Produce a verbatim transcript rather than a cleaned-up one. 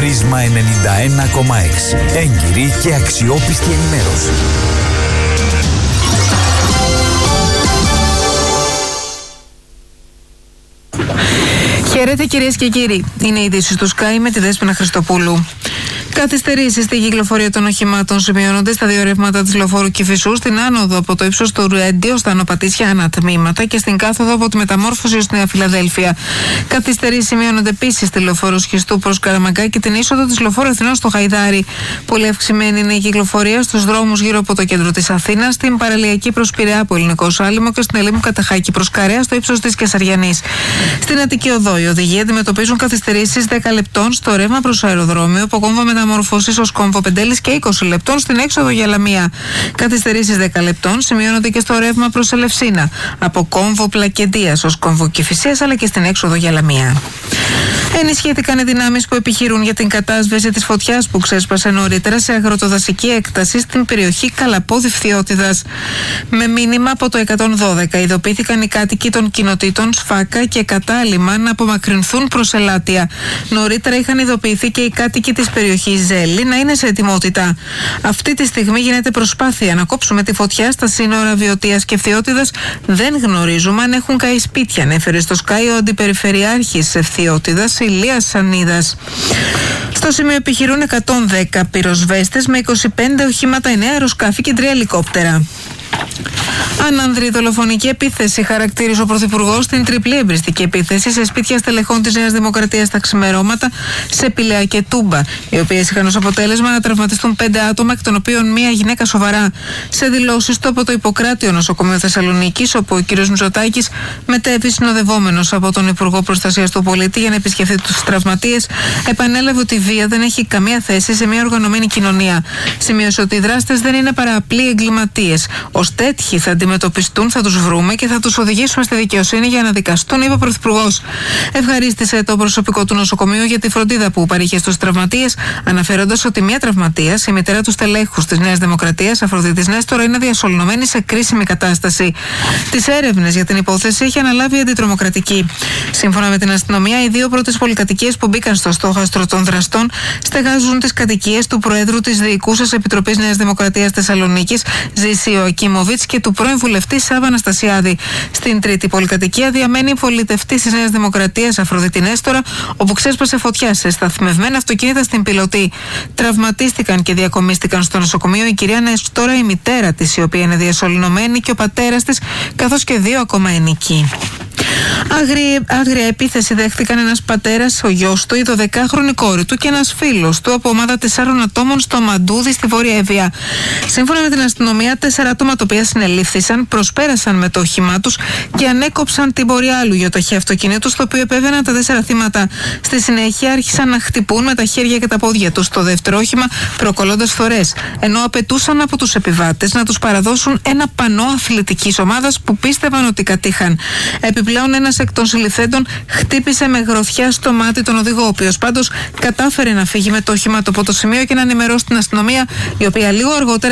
Πρίσμα ενενήντα ένα κόμμα έξι. Έγκυρη και αξιόπιστη ενημέρωση. Χαίρετε κυρίες και κύριοι. Είναι η είδηση του Sky με τη Δέσποινα Χριστοπούλου. Καθυστερήσεις στη κυκλοφορία των οχημάτων σημειώνονται στα δύο ρεύματα της λεωφόρου Κηφισού, στην άνοδο από το ύψος του Ρουέντι ως τα Ανοπατήσια ανατμήματα και στην κάθοδο από τη Μεταμόρφωση ως τη Νέα Φιλαδέλφια. Καθυστερήσεις σημειώνονται επίσης στη λεωφόρο Σχιστού προς Καραμαγκά και την είσοδο της λεωφόρου Αθηνών στο Χαϊδάρι. Πολύ αυξημένη είναι η κυκλοφορία στους δρόμους γύρω από το κέντρο της Αθήνας, στην παραλιακή προς Πειραιά από Ελληνικό Σάλιμο και στην Ελίμου Καταχάκη προς Καρέα στο ύψος της Κεσαριανής. Στην Αττική Οδό οι οδηγοί αντιμετωπίζουν καθυστερήσεις δέκα λεπτών στο ρεύμα προς αεροδρόμιο από κόμβο Μεταμορφώσεις ως κόμβο Πεντέλης και είκοσι λεπτών στην έξοδο για Λαμία. Καθυστερήσεις δέκα λεπτών σημειώνονται και στο ρεύμα προς Ελευσίνα από κόμβο Πλακεντίας ως κόμβο Κηφισίας αλλά και στην έξοδο για Λαμία. Ενισχύθηκαν οι δυνάμεις που επιχειρούν για την κατάσβεση της φωτιάς που ξέσπασε νωρίτερα σε αγροτοδασική έκταση στην περιοχή Καλαπόδη Φθιώτιδας. Με μήνυμα από το εκατόν δώδεκα ειδοποιήθηκαν οι κάτοικοι των κοινοτήτων Σφάκα και Κατάλημα να απομακρυνθούν προς Ελάτια. Νωρίτερα είχαν ειδοποιηθεί και οι κάτοικοι της περιοχής Ζέλη να είναι σε ετοιμότητα. Αυτή τη στιγμή γίνεται προσπάθεια να κόψουμε τη φωτιά στα σύνορα Βιωτίας και Φθιώτιδας. Δεν γνωρίζουμε αν έχουν καεί σπίτια, ανέφερε στο Sky ο Αντιπεριφερειάρχης Φθιώτιδας Ηλίας Σανίδας. Στο σημείο επιχειρούν εκατόν δέκα πυροσβέστες με είκοσι πέντε οχήματα, εννέα αεροσκάφη και τρία ελικόπτερα. Ανάνδρη δολοφονική επίθεση χαρακτήρισε ο Πρωθυπουργός την τριπλή εμπριστική επίθεση σε σπίτια στελεχών της Νέας Δημοκρατίας τα ξημερώματα σε Πηλαία και Τούμπα, οι οποίες είχαν ως αποτέλεσμα να τραυματιστούν πέντε άτομα, εκ των οποίων μία γυναίκα σοβαρά. Σε δηλώσεις του από το Ιπποκράτιο Νοσοκομείο Θεσσαλονίκης, όπου ο κ. Μητσοτάκης μετέβη συνοδευόμενος από τον Υπουργό Προστασίας του Πολίτη για να επισκεφθεί τους τραυματίες, επανέλαβε ότι η βία δεν έχει καμία θέση σε μια οργανωμένη κοινωνία. Σημείωσε ότι οι δράστες δεν είναι παρά απλοί εγκληματίες. Ως τέτοιοι θα αντιμετωπιστούν, θα τους βρούμε και θα τους οδηγήσουμε στη δικαιοσύνη για να δικαστούν, είπε ο Πρωθυπουργός. Ευχαρίστησε το προσωπικό του νοσοκομείου για τη φροντίδα που παρήχε στους τραυματίες, αναφέροντας ότι μια τραυματίας, η μητέρα του στελέχους της Νέας Δημοκρατίας, Αφροδίτης Νέστορα, είναι διασωληνωμένη σε κρίσιμη κατάσταση. Τις έρευνες για την υπόθεση έχει αναλάβει η Αντιτρομοκρατική. Σύμφωνα με την αστυνομία, οι δύο πρώτες πολυκατοικίες που μπήκαν στο στόχαστρο των δραστών στεγάζουν τις κατοικίες του Προέδρου της Διοικούσας Επιτροπής Νέας Δημοκρατίας Θεσσαλονίκης, Ζησίου Ακίμοβιτς, και του πρώην βουλευτή Σάβα Αναστασιάδη. Στην τρίτη πολυκατοικία διαμένει η πολιτευτής της Νέας Δημοκρατίας Αφροδίτη Νέστορα, όπου ξέσπασε φωτιά σε σταθμευμένα αυτοκίνητα στην Πιλωτή. Τραυματίστηκαν και διακομίστηκαν στο νοσοκομείο η κυρία Νέστορα, η μητέρα της, η οποία είναι διασωληνωμένη, και ο πατέρας της, καθώς και δύο ακόμα ενίκοι. Άγρια, άγρια επίθεση δέχτηκαν ένας πατέρας, ο γιος του, η δωδεκάχρονη κόρη του και ένας φίλος του από ομάδα τεσσάρων ατόμων στο Μαντούδι στη Βόρεια Εύβοια. Σύμφωνα με την αστυνομία, τέσσερα άτομα τα οποία συνελήφθησαν προσπέρασαν με το όχημά τους και ανέκοψαν την πορεία άλλου γεωταχή αυτοκινήτου, στο οποίο επέβαιναν τα τέσσερα θύματα. Στη συνέχεια άρχισαν να χτυπούν με τα χέρια και τα πόδια τους το δεύτερο όχημα, προκολλώντας φορές, ενώ απαιτούσαν από τους επιβάτες να τους παραδώσουν ένα πανό αθλητικής ομάδας που πίστευαν ότι κατήχαν. Επιπλέον, ένας εκ των συλληφθέντων χτύπησε με γροθιά στο μάτι τον οδηγό, ο οποίος πάντως κατάφερε να φύγει με το όχημα από το σημείο και να ενημερώσει την αστυνομία, η οποία λίγο αργότερα